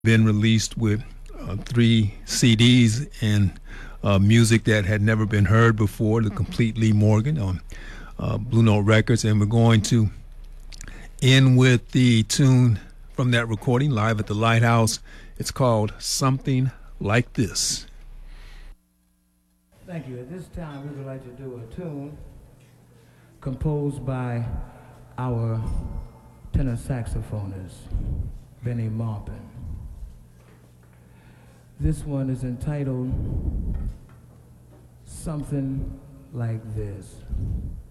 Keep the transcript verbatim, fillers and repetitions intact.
been released with uh, three C Ds and uh, music that had never been heard before, the complete Lee Morgan on uh, Blue Note Records. And we're going to end with the tune from that recording live at the Lighthouse. It's called Something Like This. Thank you. At this time, we would like to do a tune composed by our tenor saxophonist, Benny Maupin. This one is entitled Something Like This.